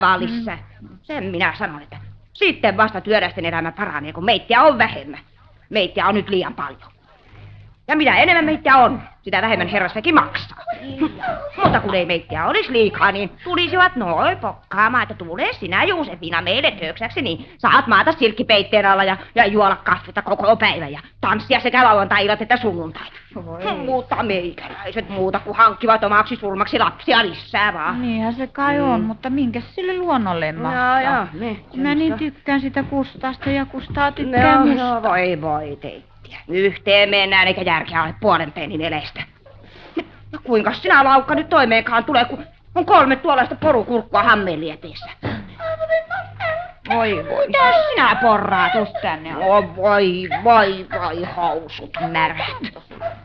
välissä. Sen minä sanon, että sitten vasta työläisten elämä paranee, kun meittiä on vähemmän. Meittiä on nyt liian paljon. Ja mitä enemmän meittiä on, sitä vähemmän herrasväki maksaa. Mutta kun ei meittiä olisi liikaa, niin tulisivat noin pokkaamaan, että tule sinä Joosefina meille töksäksi, niin saat maata silkkipeitteen alla ja juoda kahvita koko päivän ja tanssia sekä lauantai-illat että sunnuntaina. Mutta meikäläiset muuta kuin hankkivat omaksi surmaksi lapsia lisää vaan. Niinhän se kai on, mutta minkäs sille luonnolle mahtaa? Mä niin tykkään sitä Kustasta ja Kustaa tykkää musta. No, voi teitä. Yhteen mennään eikä järkeä ole puolen pennin elestä. No kuinka sinä Laukka nyt toimeenkaan tulee, kun on 3 tuollaista porukurkkua hammeen lieteessä? Voi. Mitä sinä porraat? Tus tänne. Voi, hausut märät.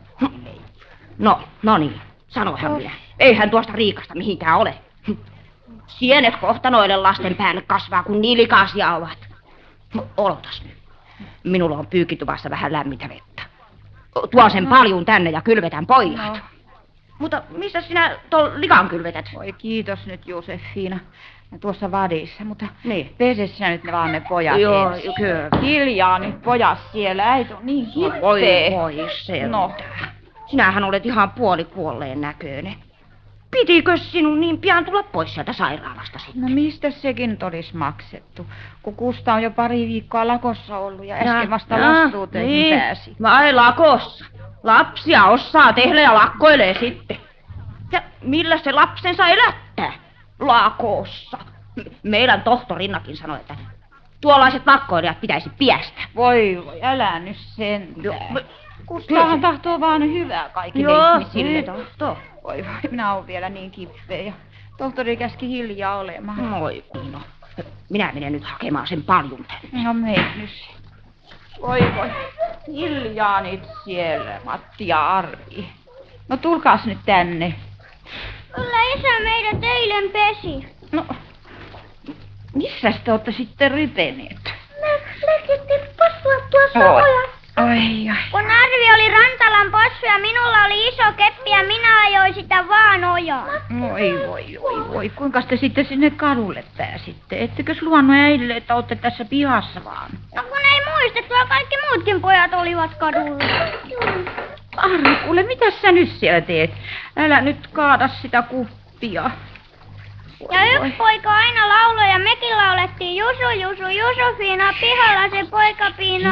No niin, sanohan minä. Eihän tuosta Riikasta mihinkään ole. Sienet kohta noille lasten päälle kasvaa, kun niin likaisia ovat. No, odotas nyt. Minulla on pyykituvassa vähän lämmintä vettä. Tuon sen paljon tänne ja kylvetän pojat. No. Mutta missä sinä tuon likan kylvetät? Voi kiitos nyt, Josefina. Tuossa vadissa, mutta niin. Pese sinä nyt vaan ne pojat Joo, ensin. kyllä. Hiljaa nyt pojat siellä, äiti on niin hittee. Voi sentään. No. Sinähän olet ihan puolikuolleen näköinen. Pitikö sinun niin pian tulla pois sieltä sairaalasta sitten? No mistä sekin nyt olisi maksettu? Kun Kusta on jo pari viikkoa lakossa ollut ja äsken vasta vastuuteihin pääsi. Vai lakossa? Lapsia osaa tehdä ja lakkoilee sitten. Ja millä se lapsensa elättää? Lakossa. Meidän tohtorinnakin sanoi, että tuollaiset lakkoilijat pitäisi piästä. Voi, älä nyt sentään. Kustahan tahtoo vaan hyvää kaikille ihmisille. Joo, Voi, minä olen vielä niin kipeä ja tohtori käski hiljaa olemaan. Moi, no. Minä menen nyt hakemaan sen paljon tänne. No mene nyt. Voi, hiljaa nyt siellä, Matti ja Arvi. No tulkaas nyt tänne. Kyllä isä meidät eilen pesi. No, missä te olette sitten rypeneet? Me leikittiin possua tuossa ojassa. Ai. Kun Arvi oli Rantalan possu ja minulla oli iso keppi ja minä ajoin sitä vaan ojaan. Voi. Kuinka te sitten sinne kadulle pääsitte? Ettekös luvannut äidille, että olette tässä pihassa vaan? No kun ei muistettu ja kaikki muutkin pojat olivat kadulla. Arvi, kuule, mitä sä nyt siellä teet? Älä nyt kaada sitä kuppia. Ja yksi poika aina lauloi ja mekin laulettiin Jusu, Josefina pihalla se poikapiino.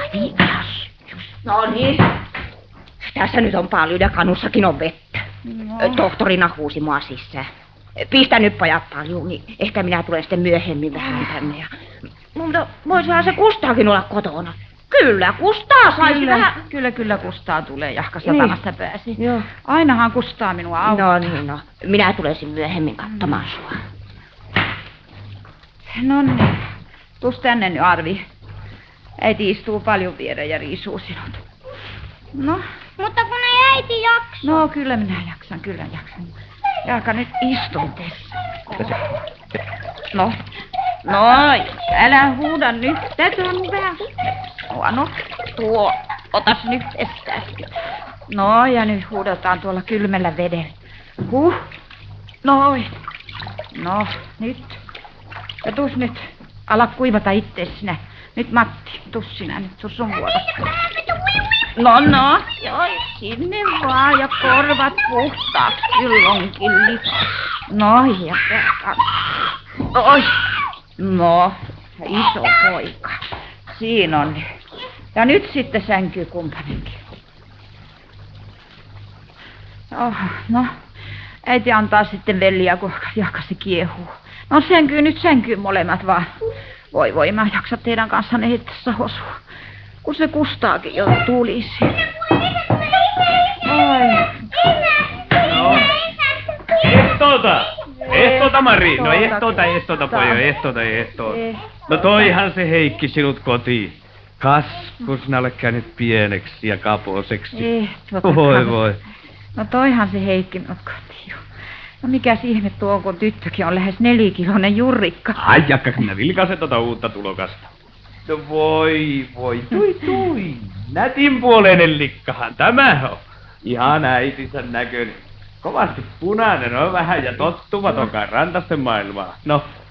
No niin. Tässä nyt on paljon ja kanussakin on vettä. No. Tohtorina huusi mua sisään. Pistä nyt pojat paljon, niin ehkä minä tulen sitten myöhemmin vähän tänne. Ja... Mutta voisihan se Kustaakin olla kotona. Kyllä, Kustaa saisi vähän... Kyllä Kustaa tulee, jahka satamasta pääsi. Joo. Ainahan Kustaa minua auttaa. No. Minä tulisin myöhemmin katsomaan sua. No niin. Tuus tänne nyt, Arvi. Äiti istuu paljon viereen ja riisuu sinut. No. Mutta kun ei äiti jaksa. No, kyllä minä jaksan. Jalka nyt istun tässä. No, älä huuda nyt. Täytyyhän mun vähän. No, otas nyt estää. No, ja nyt huudetaan tuolla kylmällä vedellä. Noin. No, nyt. Ja tuus nyt. Ala kuivata ittees sinä. Nyt Matti, tuus sinä nyt sun vuorosta. No. Joo, sinne vaan ja korvat puhtaaksi silloinkin. No, ja oi. No, iso poika. Siinä on. Ja nyt sitten sänkyy kumpainenkin. No, äiti antaa sitten velliä, kun jakasi kiehuu. No sänkyy molemmat vaan. Voi, mä jaksa teidän kanssanne heittässä hosua. Kun se Kustaakin jo tulisi. Oi. No. Ehtoota, Mari. No ehtoota, pojo. Ehtoota. No toihan se Heikki sinut kotiin. Kas, kun sinä olet käynyt pieneksi ja kaposeksi. Voi. No toihan se Heikki minut kotiin. No mikä ihme tuo, kun tyttökin on lähes 4-kiloinen jurrikka. Ai jakka, minä vilkaisen uutta tulokasta. No voi. Tui. Nätinpuoleinen likkahan tämä on. Ihan äitinsä näköinen. Kovasti punainen on vähän ja tottumaton kai rantasten maailmaa. No,